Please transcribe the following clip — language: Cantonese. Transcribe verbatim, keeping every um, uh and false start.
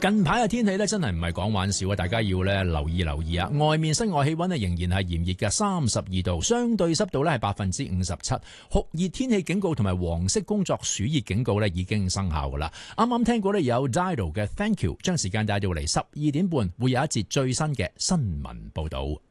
近排嘅天氣咧真係唔係講玩笑啊！大家要咧留意留意啊！外面室外氣溫咧仍然係炎熱嘅三十二度，相對濕度咧係百分之五十七，酷熱天氣警告同埋黃色工作暑熱警告咧已經生效噶啦。啱啱聽過咧有 Dido 嘅 Thank You， 將時間帶到嚟十二點半，會有一節最新嘅新聞報道。